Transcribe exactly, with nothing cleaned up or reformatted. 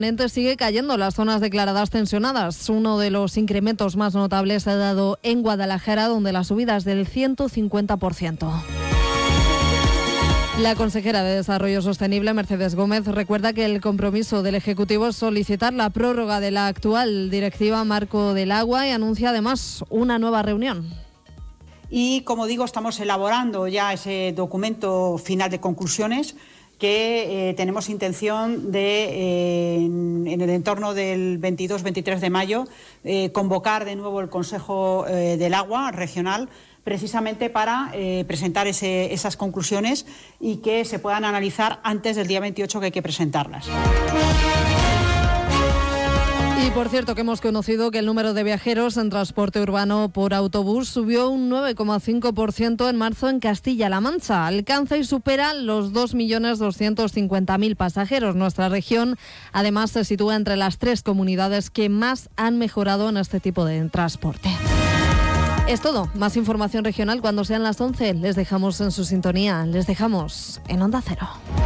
Sigue cayendo las zonas declaradas tensionadas. Uno de los incrementos más notables se ha dado en Guadalajara, donde la subida es del ciento cincuenta por ciento. La consejera de Desarrollo Sostenible, Mercedes Gómez, recuerda que el compromiso del Ejecutivo es solicitar la prórroga de la actual Directiva Marco del Agua y anuncia además una nueva reunión. Y, como digo, estamos elaborando ya ese documento final de conclusiones que eh, tenemos intención de, eh, en, en el entorno del veintidós veintitrés de mayo, eh, convocar de nuevo el Consejo eh, del Agua regional, precisamente para eh, presentar ese, esas conclusiones y que se puedan analizar antes del día veintiocho, que hay que presentarlas. Y por cierto que hemos conocido que el número de viajeros en transporte urbano por autobús subió un nueve coma cinco por ciento en marzo en Castilla-La Mancha. Alcanza y supera los dos millones doscientos cincuenta mil pasajeros. Nuestra región además se sitúa entre las tres comunidades que más han mejorado en este tipo de transporte. Es todo. Más información regional cuando sean las once. Les dejamos en su sintonía. Les dejamos en Onda Cero.